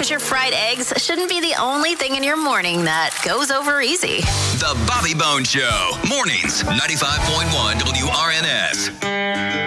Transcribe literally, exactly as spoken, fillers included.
sometimes your fried eggs shouldn't be the only thing in your morning that goes over easy. The Bobby Bones Show. Mornings, ninety-five point one W R N S.